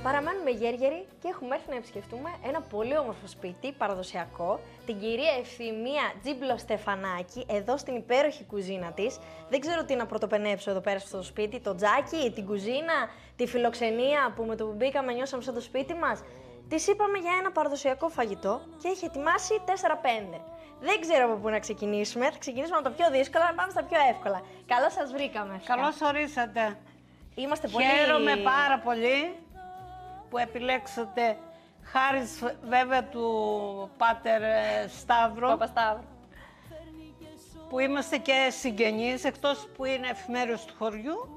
Παραμένουμε γέργεροι και έχουμε έρθει να επισκεφτούμε ένα πολύ όμορφο σπίτι, παραδοσιακό, την κυρία Ευθυμία Τζίμπλο Στεφανάκη, εδώ στην υπέροχη κουζίνα της. Δεν ξέρω τι να πρωτοπενέψω εδώ πέρα στο σπίτι, το τζάκι, την κουζίνα, τη φιλοξενία που με το που μπήκαμε νιώσαμε σαν το σπίτι μας. Της είπαμε για ένα παραδοσιακό φαγητό και έχει ετοιμάσει 4-5. Δεν ξέρω από πού να ξεκινήσουμε. Θα ξεκινήσουμε από τα πιο δύσκολα, να πάμε στα πιο εύκολα. Καλώς σας βρήκαμε. Καλώς ορίσατε. Είμαστε πολύ... Χαίρομαι πάρα πολύ που επιλέξατε, χάρη βέβαια του Πάτερ Σταύρο, Παπασταύρο, που είμαστε και συγγενείς, εκτός που είναι εφημέριος του χωριού,